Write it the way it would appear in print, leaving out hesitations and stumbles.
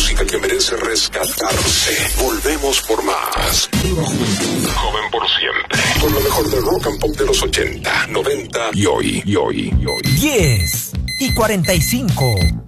música que merece rescatarse. Volvemos por más. Nueva juventud, joven por siempre. Con lo mejor del rock and pop de los 80, 90 y hoy. 10:45.